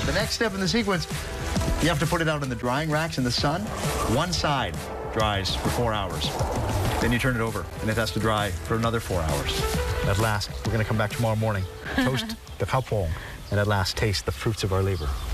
The next step in the sequence, you have to put it out in the drying racks in the sun. One side dries for 4 hours. Then you turn it over, and it has to dry for another 4 hours. At last, we're going to come back tomorrow morning, toast the kapong, and at last taste the fruits of our labor.